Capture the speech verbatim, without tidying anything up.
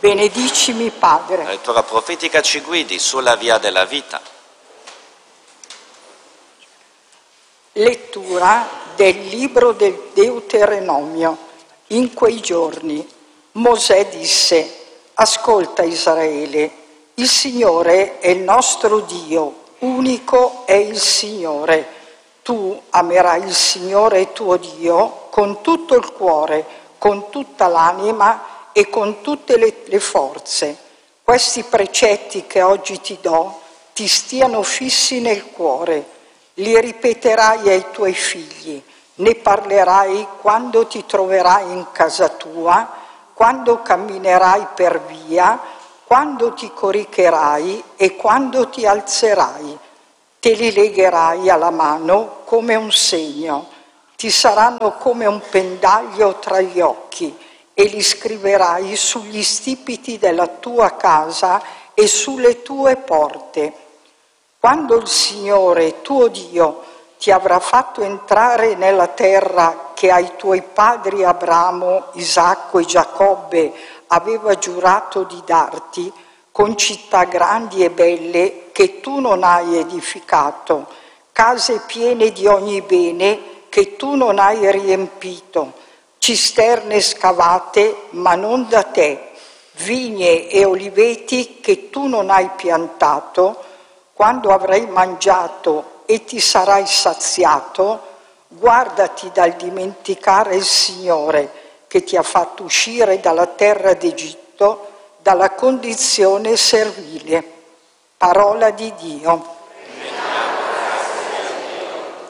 Benedicimi, Padre. La lettura profetica ci guidi sulla via della vita. Lettura del libro del Deuteronomio. In quei giorni Mosè disse: ascolta Israele, il Signore è il nostro Dio, unico è il Signore. Tu amerai il Signore tuo Dio con tutto il cuore, con tutta l'anima e con tutte le, le forze. Questi precetti che oggi ti do ti stiano fissi nel cuore, li ripeterai ai tuoi figli, ne parlerai quando ti troverai in casa tua, quando camminerai per via, quando ti coricherai e quando ti alzerai. Te li legherai alla mano come un segno, ti saranno come un pendaglio tra gli occhi, e li scriverai sugli stipiti della tua casa e sulle tue porte. Quando il Signore tuo Dio ti avrà fatto entrare nella terra che ai tuoi padri Abramo, Isacco e Giacobbe aveva giurato di darti, con città grandi e belle che tu non hai edificato, case piene di ogni bene che tu non hai riempito, cisterne scavate ma non da te, vigne e oliveti che tu non hai piantato. Quando avrai mangiato e ti sarai saziato, guardati dal dimenticare il Signore che ti ha fatto uscire dalla terra d'Egitto, dalla condizione servile. Parola di Dio.